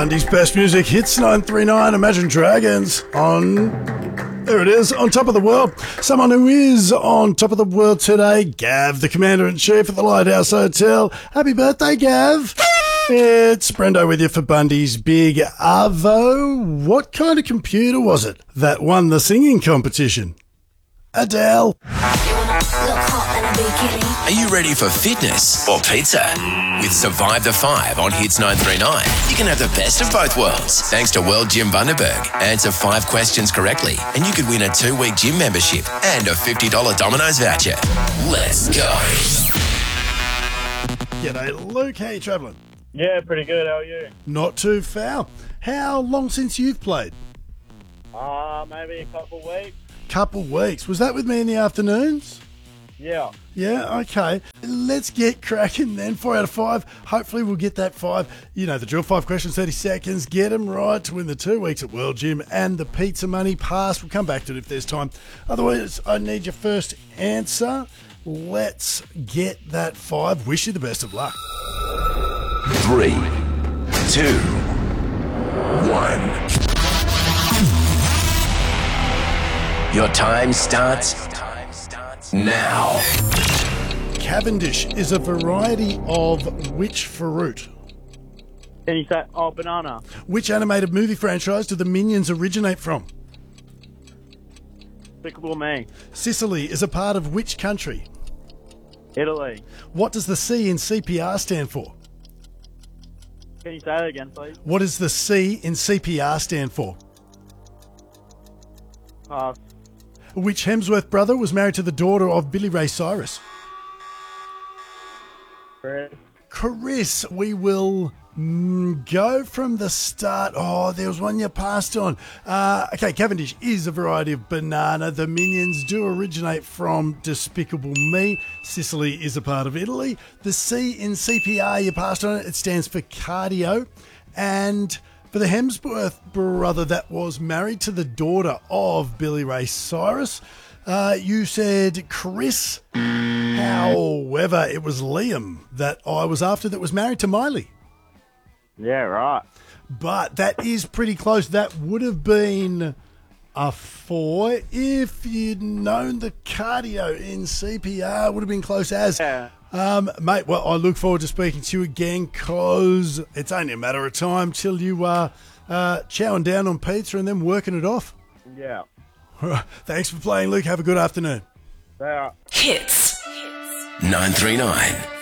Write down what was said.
Bundy's best music hits 939 Imagine Dragons on... There it is, on top of the world. Someone who is on top of the world today, Gav, the Commander-in-Chief at the Lighthouse Hotel. Happy birthday, Gav. It's Brendo with you for Bundy's Big Arvo. What kind of computer was it that won the singing competition? Adele. Are you ready for fitness or pizza? With Survive the 5 on Hits 939, you can have the best of both worlds. Thanks to World Gym Bundaberg. Answer 5 questions correctly and you could win a 2-week gym membership and a $50 Domino's voucher. Let's go. G'day, Luke. How you travelling? Yeah, pretty good. How are you? Not too foul. How long since you've played? Maybe a couple weeks. Couple weeks. Was that with me in the afternoons? Yeah. Yeah, okay. Let's get cracking then. 4 out of 5. Hopefully we'll get that 5. You know the drill. 5 questions, 30 seconds. Get them right to win the 2 weeks at World Gym and the pizza money pass. We'll come back to it if there's time. Otherwise, I need your first answer. Let's get that 5. Wish you the best of luck. 3, 2, 1. Your time starts now. Cavendish is a variety of which fruit? Can you say, banana? Which animated movie franchise do the Minions originate from? Despicable Me. Sicily is a part of which country? Italy. What does the C in CPR stand for? Can you say that again, please? What does the C in CPR stand for? Pass. Which Hemsworth brother was married to the daughter of Billy Ray Cyrus? Chris, we will go from the start. Oh, there was one you passed on. Okay, Cavendish is a variety of banana. The Minions do originate from Despicable Me. Sicily is a part of Italy. The C in CPR, you passed on it. It stands for cardio. And for the Hemsworth brother that was married to the daughter of Billy Ray Cyrus, you said Chris. However, it was Liam that I was after that was married to Miley. Yeah, right. But that is pretty close. That would have been a 4 if you'd known the cardio in CPR. Would have been close as. Yeah. Mate, well, I look forward to speaking to you again because it's only a matter of time till you are chowing down on pizza and then working it off. Yeah. Thanks for playing, Luke. Have a good afternoon. They are. Hits 939.